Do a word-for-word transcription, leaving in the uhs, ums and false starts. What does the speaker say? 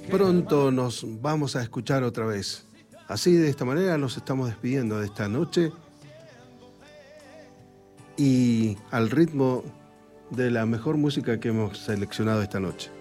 pronto nos vamos a escuchar otra vez. Así, de esta manera, nos estamos despidiendo de esta noche y al ritmo de la mejor música que hemos seleccionado esta noche.